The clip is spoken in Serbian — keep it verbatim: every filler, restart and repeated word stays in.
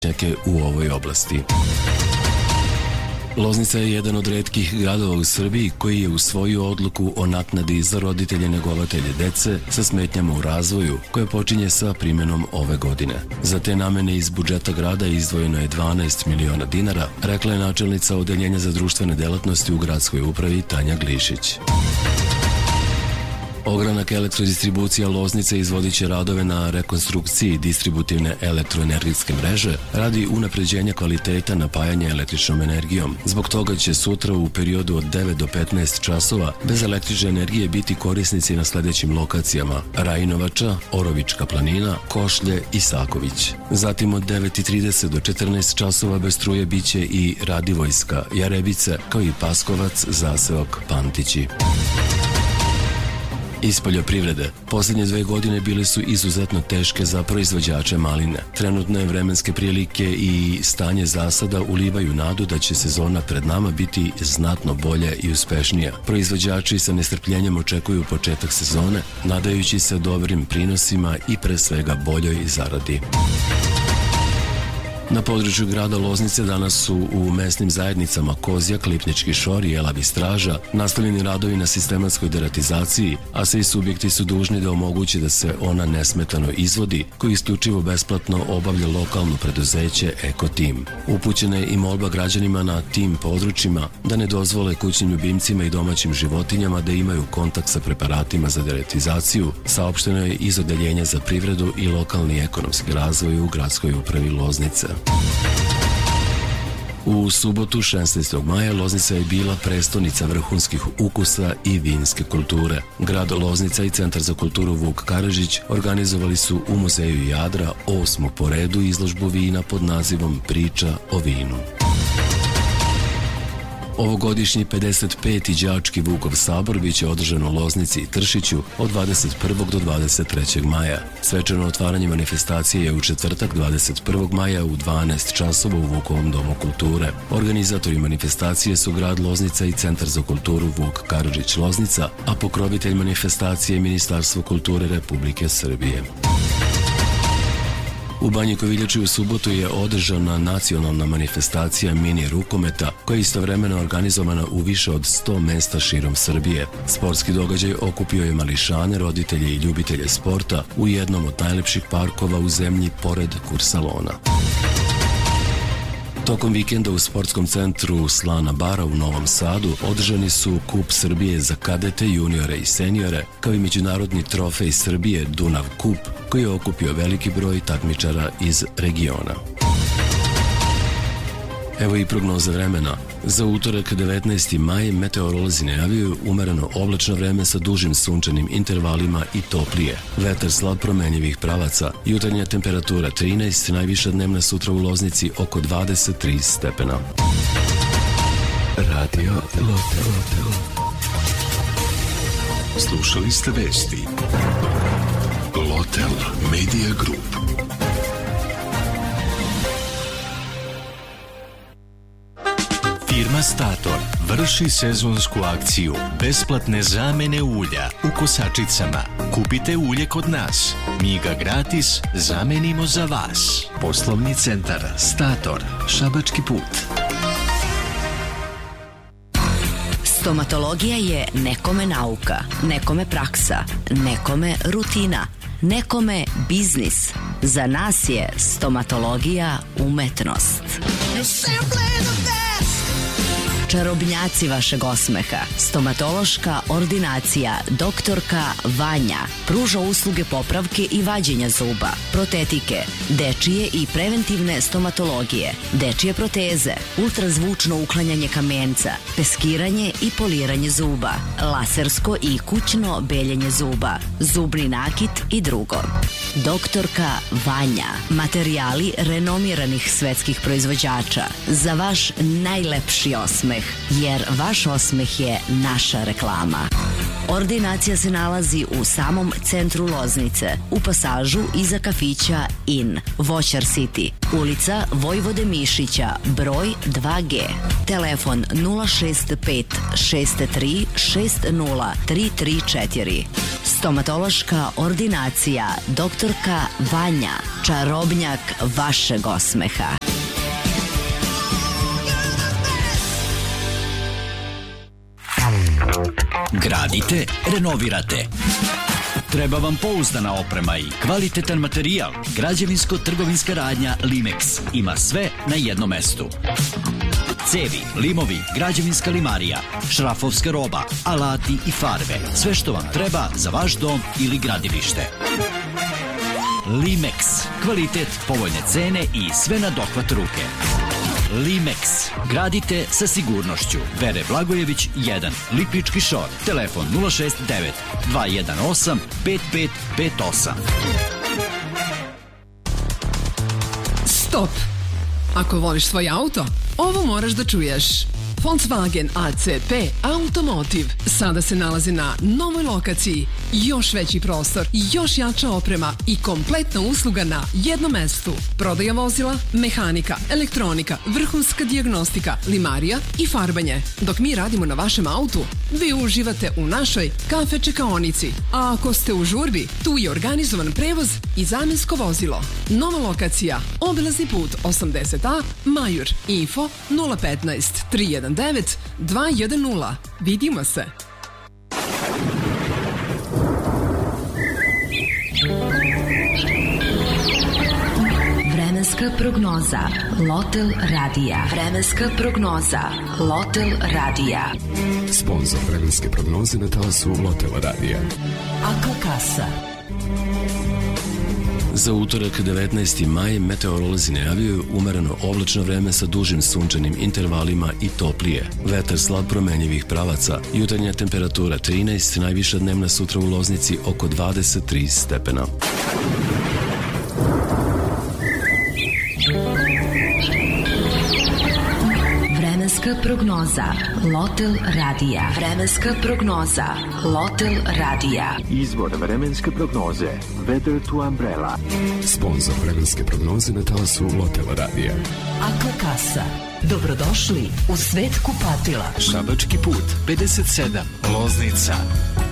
u ovoj oblasti. Loznica je jedan od retkih gradova u Srbiji koji je usvojio odluku o naknadi za roditelje negovatelje dece sa smetnjama u razvoju, koja počinje sa primjenom ove godine. Za te namene iz budžeta grada izdvojeno je dvanaest miliona dinara, rekla je načelnica Odeljenja za društvene delatnosti u gradskoj upravi Tanja Glišić. Ogranak elektrodistribucija Loznice izvodit će radove na rekonstrukciji distributivne elektroenergetske mreže radi unapređenja kvaliteta napajanja električnom energijom. Zbog toga će sutra u periodu od devet do petnaest časova bez električne energije biti korisnici na sledećim lokacijama: Rajinovača, Orovička planina, Košlje i Saković. Zatim od devet i trideset do četrnaest časova bez struje biće i Radivojska, Jarebice, kao i Paskovac, Zaseok, Pantići. Iz poljoprivrede, posljednje dve godine bile su izuzetno teške za proizvođače maline. Trenutne vremenske prilike i stanje zasada ulivaju nadu da će sezona pred nama biti znatno bolja i uspešnija. Proizvođači sa nestrpljenjem očekuju početak sezone, nadajući se dobrim prinosima i pre svega boljoj zaradi. Na području grada Loznice danas su u mesnim zajednicama Kozjak, Lipnički Šor i Elavi Straža nastavljeni radovi na sistematskoj deratizaciji, a svi subjekti su dužni da omoguće da se ona nesmetano izvodi, koji isključivo besplatno obavlja lokalno preduzeće Eko Tim. Upućena je i molba građanima na tim područjima da ne dozvole kućnim ljubimcima i domaćim životinjama da imaju kontakt sa preparatima za deratizaciju, saopšteno je iz Odeljenja za privredu i lokalni ekonomski razvoj u gradskoj upravi Loznice. U subotu šesnaestog maja Loznica je bila prestonica vrhunskih ukusa i vinske kulture. Grad Loznica i Centar za kulturu Vuk Karadžić organizovali su u Muzeju Jadra osmu po redu izložbu vina pod nazivom Priča o vinu. Ovogodišnji pedeset peti đački Vukov sabor biće održan u Loznici i Tršiću od dvadeset prvog do dvadeset trećeg maja. Svečano otvaranje manifestacije je u četvrtak dvadeset prvog maja u dvanaest časova u Vukovom domu kulture. Organizatori manifestacije su grad Loznica i Centar za kulturu Vuk Karadžić Loznica, a pokrovitelj manifestacije je Ministarstvo kulture Republike Srbije. U Banji Koviljači u subotu je održana nacionalna manifestacija mini rukometa, koja je istovremeno organizovana u više od sto mesta širom Srbije. Sportski događaj okupio je mališane, roditelje i ljubitelje sporta u jednom od najlepših parkova u zemlji pored Kursalona. Tokom vikenda u sportskom centru Slana Bara u Novom Sadu održani su Kup Srbije za kadete, juniore i seniore, kao i međunarodni trofej Srbije Dunav Kup, koji je okupio veliki broj takmičara iz regiona. Evo i prognoza vremena. Za utorak devetnaesti maj meteorolozi najavljuju umereno oblačno vreme sa dužim sunčanim intervalima i toplije. Vetar slab promenjivih pravaca, jutarnja temperatura trinaest, najviša dnevna sutra u Loznici oko dvadeset tri stepena. Radio Lotel. Slušali ste vesti. Lotel Media Group. Firma Stator vrši sezonsku akciju besplatne zamene ulja u kosačicama. Kupite ulje kod nas, mi ga gratis zamenimo za vas. Poslovni centar Stator, Šabački put. Stomatologija je nekome nauka, nekome praksa, nekome rutina, nekome biznis. Za nas je stomatologija umetnost. Čarobnjaci vašeg osmeha. Stomatološka ordinacija doktorka Vanja pruža usluge popravke i vađenja zuba, protetike, dečije i preventivne stomatologije, dečije proteze, ultrazvučno uklanjanje kamenca, peskiranje i poliranje zuba, lasersko i kućno beljenje zuba, zubni nakit i drugo. Doktorka Vanja. Materijali renomiranih svetskih proizvođača za vaš najlepši osmeh, jer vaš osmeh je naša reklama. Ordinacija se nalazi u samom centru Loznice, u pasažu iza kafića In, Voćar City, ulica Vojvode Mišića, broj dva G. Telefon nula šest pet šest tri šest nula tri tri četiri. Stomatološka ordinacija doktorka Vanja, čarobnjak vašeg osmeha. Gradite, renovirate. Treba vam pouzdana oprema i kvalitetan materijal. Građevinsko-trgovinska radnja Limex ima sve na jednom mestu. Cevi, limovi, građevinska limarija, šrafovska roba, alati i farbe. Sve što vam treba za vaš dom ili gradilište. Limex. Kvalitet, povoljne cene i sve na dohvat ruke. Limex. Gradite sa sigurnošću. Vere Blagojević jedan, Lipički šor. Telefon nula šest devet dva jedan osam pet pet pet osam. Stop! Ako voliš svoj auto, ovo moraš da čuješ. Volkswagen A C P Automotive sada se nalazi na novoj lokaciji. Još veći prostor, još jača oprema i kompletna usluga na jednom mestu. Prodaja vozila, mehanika, elektronika, vrhunska dijagnostika, limarija i farbanje. Dok mi radimo na vašem autu, vi uživate u našoj kafe čekaonici. A ako ste u žurbi, tu je organizovan prevoz i zamjensko vozilo. Nova lokacija, obilazni put osamdeset A, Majur. Info nula petnaest tri jedan devet dva jedan nula. Vidimo se. Vremenska prognoza Lotel Radija. Vremenska prognoza Lotel Radija. Sponzor vremenske prognoze na talasu Lotel Radija. Akla kasa. Za utorak devetnaesti maj meteorolozi najavljuju umereno oblačno vreme sa dužim sunčanim intervalima i toplije. Vetar slab promenjivih pravaca, jutarnja temperatura trinaest, najviša dnevna sutra u Loznici oko dvadeset tri stepena. Vremenska prognoza Lotel Radija. Vremenska prognoza Lotel Radija. Izvor vremenske prognoze Weather to Umbrella. Sponzor vremenske prognoze na talasu Lotel Radija. Akla kasa. Dobrodošli u svet kupatila. Šabački put pedeset sedam, Loznica.